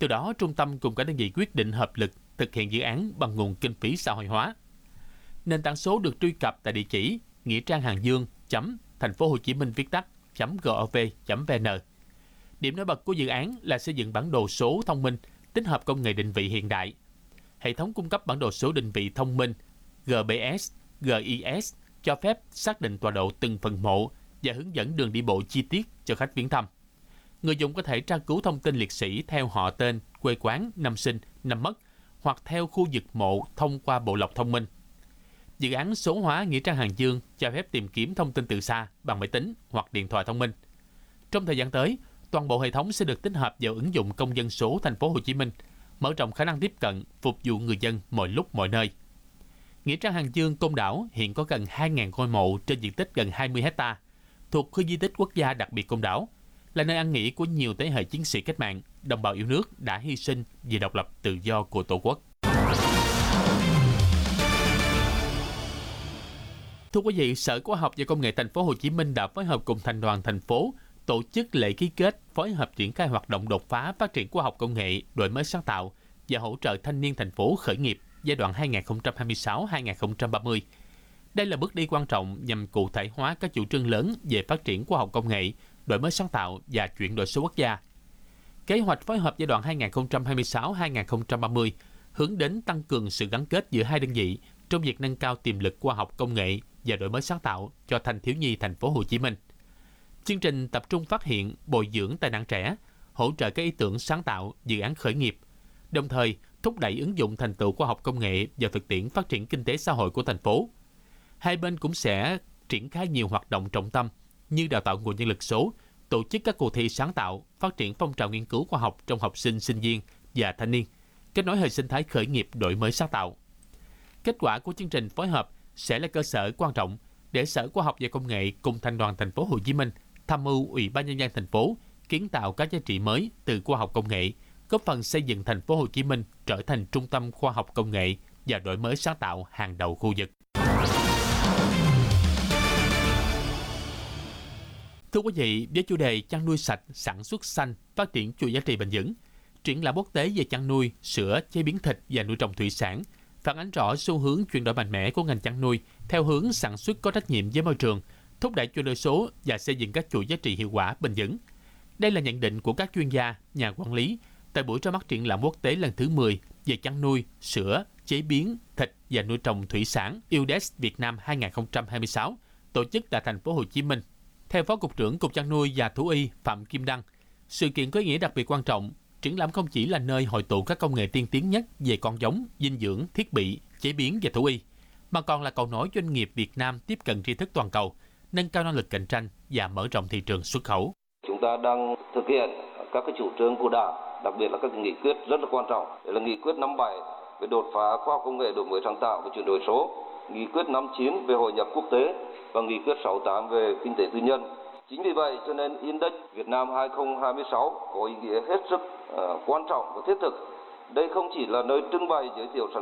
Từ đó, trung tâm cùng các đơn vị quyết định hợp lực thực hiện dự án bằng nguồn kinh phí xã hội hóa. Nền tảng số được truy cập tại địa chỉ nghĩa trang hàng dương.thành phố Hồ Chí Minh viết tắt.gov.vn. Điểm nổi bật của dự án là xây dựng bản đồ số thông minh tích hợp công nghệ định vị hiện đại. Hệ thống cung cấp bản đồ số định vị thông minh GPS, GIS cho phép xác định tọa độ từng phần mộ và hướng dẫn đường đi bộ chi tiết cho khách viếng thăm. Người dùng có thể tra cứu thông tin liệt sĩ theo họ tên, quê quán, năm sinh, năm mất hoặc theo khu vực mộ thông qua bộ lọc thông minh. Dự án số hóa nghĩa trang Hàng Dương cho phép tìm kiếm thông tin từ xa bằng máy tính hoặc điện thoại thông minh. Trong thời gian tới, toàn bộ hệ thống sẽ được tích hợp vào ứng dụng công dân số thành phố Hồ Chí Minh, mở rộng khả năng tiếp cận, phục vụ người dân mọi lúc mọi nơi. Nghĩa trang Hàng Dương Côn Đảo hiện có gần 2.000 ngôi mộ trên diện tích gần 20 hectare, thuộc khu di tích quốc gia đặc biệt Côn Đảo, là nơi ăn nghỉ của nhiều thế hệ chiến sĩ cách mạng, đồng bào yêu nước đã hy sinh vì độc lập tự do của Tổ quốc. Thưa quý vị, Sở Khoa học và Công nghệ Thành phố Hồ Chí Minh đã phối hợp cùng Thành đoàn thành phố tổ chức lễ ký kết phối hợp triển khai hoạt động đột phá phát triển khoa học công nghệ, đổi mới sáng tạo và hỗ trợ thanh niên thành phố khởi nghiệp giai đoạn 2026-2030. Đây là bước đi quan trọng nhằm cụ thể hóa các chủ trương lớn về phát triển khoa học công nghệ, đổi mới sáng tạo và chuyển đổi số quốc gia. Kế hoạch phối hợp giai đoạn 2026-2030 hướng đến tăng cường sự gắn kết giữa hai đơn vị trong việc nâng cao tiềm lực khoa học công nghệ và đổi mới sáng tạo cho thanh thiếu nhi thành phố Hồ Chí Minh. Chương trình tập trung phát hiện, bồi dưỡng tài năng trẻ, hỗ trợ các ý tưởng sáng tạo, dự án khởi nghiệp, đồng thời thúc đẩy ứng dụng thành tựu khoa học công nghệ vào thực tiễn phát triển kinh tế xã hội của thành phố. Hai bên cũng sẽ triển khai nhiều hoạt động trọng tâm như đào tạo nguồn nhân lực số, tổ chức các cuộc thi sáng tạo, phát triển phong trào nghiên cứu khoa học trong học sinh, sinh viên và thanh niên, kết nối hệ sinh thái khởi nghiệp đổi mới sáng tạo. Kết quả của chương trình phối hợp sẽ là cơ sở quan trọng để Sở Khoa học và Công nghệ cùng Thành đoàn thành phố Hồ Chí Minh tham mưu Ủy ban Nhân dân thành phố kiến tạo các giá trị mới từ khoa học công nghệ, góp phần xây dựng thành phố Hồ Chí Minh trở thành trung tâm khoa học công nghệ và đổi mới sáng tạo hàng đầu khu vực. Thưa quý vị, với chủ đề chăn nuôi sạch, sản xuất xanh, phát triển chuỗi giá trị bền vững, triển lãm quốc tế về chăn nuôi, sữa, chế biến thịt và nuôi trồng thủy sản phản ánh rõ xu hướng chuyển đổi mạnh mẽ của ngành chăn nuôi theo hướng sản xuất có trách nhiệm với môi trường, thúc đẩy chuyển đổi số và xây dựng các chuỗi giá trị hiệu quả bền vững. Đây là nhận định của các chuyên gia, nhà quản lý tại buổi ra mắt triển lãm quốc tế lần thứ 10 về chăn nuôi, sữa, chế biến thịt và nuôi trồng thủy sản UDES Việt Nam 2026 tổ chức tại thành phố Hồ Chí Minh. Theo Phó Cục trưởng Cục Chăn nuôi và Thú y Phạm Kim Đăng, sự kiện có ý nghĩa đặc biệt quan trọng. Triển lãm không chỉ là nơi hội tụ các công nghệ tiên tiến nhất về con giống, dinh dưỡng, thiết bị, chế biến và thú y, mà còn là cầu nối doanh nghiệp Việt Nam tiếp cận tri thức toàn cầu, nâng cao năng lực cạnh tranh và mở rộng thị trường xuất khẩu. Chúng ta đang thực hiện các cái chủ trương của Đảng, đặc biệt là các nghị quyết rất là quan trọng. Đây là nghị quyết 57 về đột phá khoa học công nghệ, đổi mới sáng tạo và chuyển đổi số, nghị quyết 59 về hội nhập quốc tế và nghị quyết 68 về kinh tế tư nhân. Chính vì vậy cho nên Index Việt Nam 2026 có ý nghĩa hết sức quan trọng và thiết thực. Đây không chỉ là nơi trưng bày giới thiệu sản